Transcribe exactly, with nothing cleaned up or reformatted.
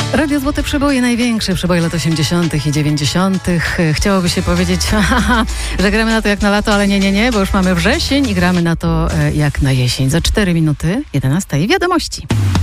Radio Złote Przeboje, największe przeboje lat osiemdziesiątych i dziewięćdziesiątych. Chciałoby się powiedzieć, że gramy na to jak na lato, ale nie, nie, nie, bo już mamy wrzesień i gramy na to jak na jesień. Za cztery minuty, jedenasta i wiadomości.